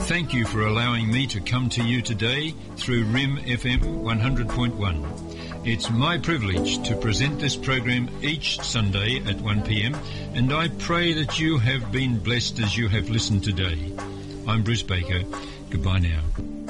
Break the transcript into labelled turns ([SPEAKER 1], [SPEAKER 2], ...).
[SPEAKER 1] Thank you for allowing me to come to you today through RIM FM 100.1. It's my privilege to present this program each Sunday at 1 p.m, and I pray that you have been blessed as you have listened today. I'm Bruce Baker. Goodbye now.